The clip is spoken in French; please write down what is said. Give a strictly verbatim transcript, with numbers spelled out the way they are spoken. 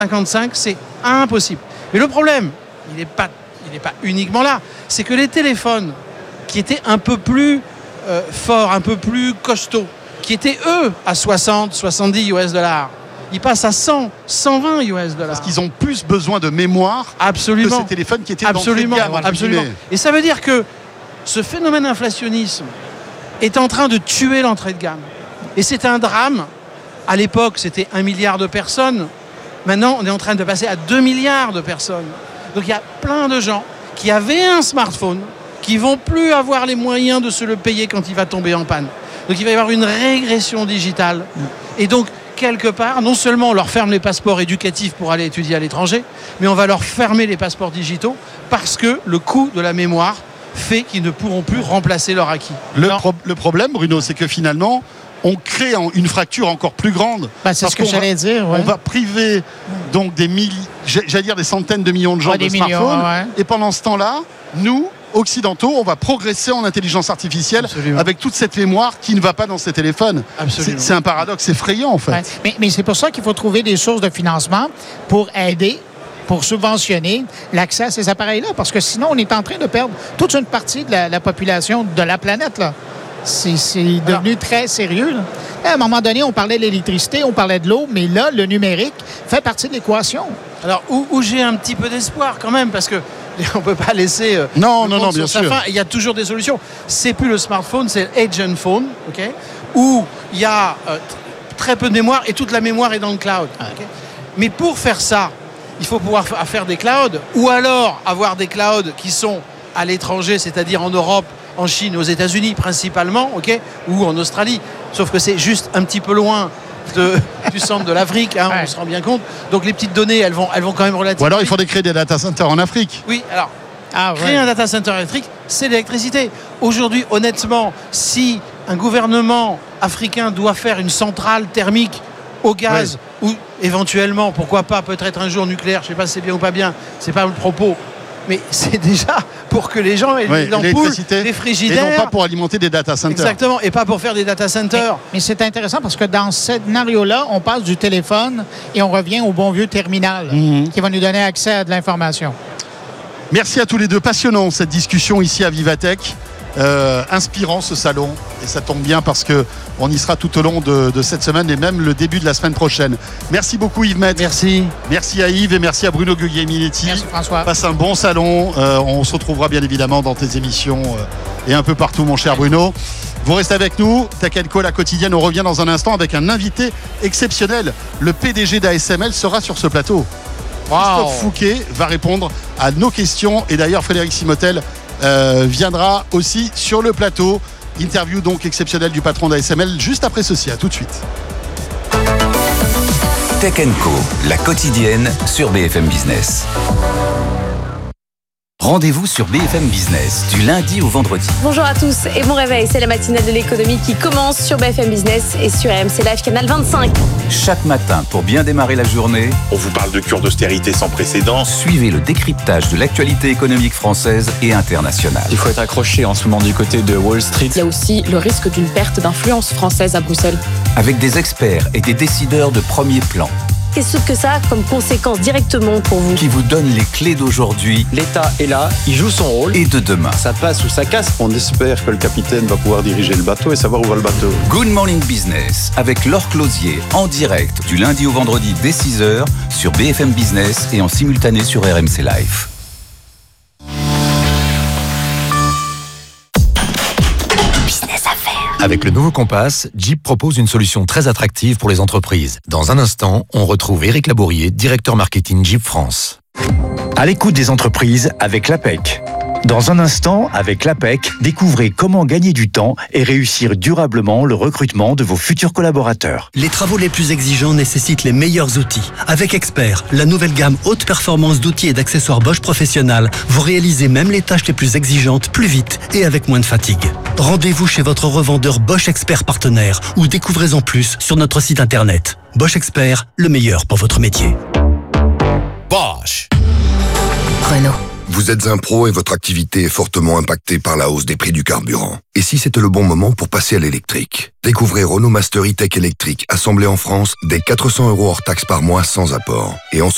cinquante-cinq, c'est impossible. Mais le problème, il n'est pas, il n'est pas uniquement là. C'est que les téléphones qui étaient un peu plus euh, forts, un peu plus costauds, qui étaient eux à soixante, soixante-dix U S dollars, ils passent à cent, cent vingt U S dollars. Parce qu'ils ont plus besoin de mémoire absolument. que ces téléphones qui étaient absolument, d'entrée de gamme. Absolument. Et ça veut dire que ce phénomène inflationnisme est en train de tuer l'entrée de gamme. Et c'est un drame. À l'époque, c'était un milliard de personnes. Maintenant, on est en train de passer à deux milliards de personnes. Donc il y a plein de gens qui avaient un smartphone, qui vont plus avoir les moyens de se le payer quand il va tomber en panne. Donc il va y avoir une régression digitale. Et donc, quelque part, non seulement on leur ferme les passeports éducatifs pour aller étudier à l'étranger, mais on va leur fermer les passeports digitaux parce que le coût de la mémoire fait qu'ils ne pourront plus remplacer leur acquis. Le, pro- le problème, Bruno, c'est que finalement, on crée une fracture encore plus grande. Ben, c'est ce que j'allais va, dire. Ouais. On va priver donc des milliers, j'allais dire des centaines de millions de gens ouais, de millions, smartphones. Ouais. Et pendant ce temps-là, nous, occidentaux, on va progresser en intelligence artificielle. Absolument. Avec toute cette mémoire qui ne va pas dans ces téléphones. C'est, c'est un paradoxe effrayant en fait. Ouais. Mais, mais c'est pour ça qu'il faut trouver des sources de financement pour aider, pour subventionner l'accès à ces appareils-là. Parce que sinon, on est en train de perdre toute une partie de la, la population de la planète, là. C'est, c'est devenu Alors, très sérieux. Là. À un moment donné, on parlait de l'électricité, on parlait de l'eau, mais là, le numérique fait partie de l'équation. Alors, où, où j'ai un petit peu d'espoir quand même, parce que on ne peut pas laisser euh, non, non, non, bien sûr. Fin. Il y a toujours des solutions. C'est plus le smartphone, c'est l'agent phone, okay, où il y a euh, t- très peu de mémoire et toute la mémoire est dans le cloud. Okay. Mais pour faire ça, il faut pouvoir f- faire des clouds ou alors avoir des clouds qui sont à l'étranger, c'est-à-dire en Europe, en Chine, aux États-Unis principalement, okay, ou en Australie. Sauf que c'est juste un petit peu loin de, du centre de l'Afrique, hein, ouais. On se rend bien compte. Donc les petites données, elles vont, elles vont quand même relativement. Ou alors il faudrait créer des data centers en Afrique. Oui, alors ah, créer ouais. un data center électrique, c'est l'électricité. Aujourd'hui, honnêtement, si un gouvernement africain doit faire une centrale thermique au gaz ouais. ou éventuellement, pourquoi pas, peut-être un jour nucléaire, je ne sais pas si c'est bien ou pas bien, c'est pas le propos. Mais c'est déjà pour que les gens aient oui, des ampoules, des frigidaires. Et non pas pour alimenter des data centers. Exactement, et pas pour faire des data centers. Mais, mais c'est intéressant parce que dans ce scénario-là, on passe du téléphone et on revient au bon vieux terminal mm-hmm. qui va nous donner accès à de l'information. Merci à tous les deux. Passionnant cette discussion ici à Vivatech. Euh, inspirant ce salon et ça tombe bien parce que on y sera tout au long de, de cette semaine et même le début de la semaine prochaine. Merci beaucoup Yves Maître. Merci. Merci à Yves et merci à Bruno Guglielminetti. Merci François. Passe un bon salon. Euh, on se retrouvera bien évidemment dans tes émissions euh, et un peu partout mon cher Bruno. Vous restez avec nous. Tech and Co, la quotidienne. On revient dans un instant avec un invité exceptionnel. Le P D G d'A S M L sera sur ce plateau. Wow. Christophe Fouquet va répondre à nos questions et d'ailleurs Frédéric Simotel Euh, viendra aussi sur le plateau. Interview donc exceptionnelle du patron d'A S M L juste après ceci. À tout de suite. Tech and Co, la quotidienne sur B F M Business. Rendez-vous sur B F M Business du lundi au vendredi. Bonjour à tous et bon réveil, c'est la matinale de l'économie qui commence sur B F M Business et sur R M C Live Canal vingt-cinq. Chaque matin, pour bien démarrer la journée, on vous parle de cure d'austérité sans précédent. Suivez le décryptage de l'actualité économique française et internationale. Il faut être accroché en ce moment du côté de Wall Street. Il y a aussi le risque d'une perte d'influence française à Bruxelles. Avec des experts et des décideurs de premier plan. Qu'est-ce que ça a comme conséquence directement pour vous? Qui vous donne les clés d'aujourd'hui. L'État est là, il joue son rôle. Et de demain. Ça passe ou ça casse. On espère que le capitaine va pouvoir diriger le bateau et savoir où va le bateau. Good Morning Business avec Laure Closier en direct du lundi au vendredi dès six heures sur B F M Business et en simultané sur R M C Live. Avec le nouveau Compass, Jeep propose une solution très attractive pour les entreprises. Dans un instant, on retrouve Éric Labourier, directeur marketing Jeep France. À l'écoute des entreprises avec l'A P E C. Dans un instant, avec l'A P E C, découvrez comment gagner du temps et réussir durablement le recrutement de vos futurs collaborateurs. Les travaux les plus exigeants nécessitent les meilleurs outils. Avec Expert, la nouvelle gamme haute performance d'outils et d'accessoires Bosch Professionnel, vous réalisez même les tâches les plus exigeantes plus vite et avec moins de fatigue. Rendez-vous chez votre revendeur Bosch Expert partenaire ou découvrez-en plus sur notre site internet. Bosch Expert, le meilleur pour votre métier. Bosch. Renault. Vous êtes un pro et votre activité est fortement impactée par la hausse des prix du carburant. Et si c'était le bon moment pour passer à l'électrique? Découvrez Renault Master E-Tech électrique, assemblé en France, dès quatre cents euros hors taxes par mois sans apport. Et en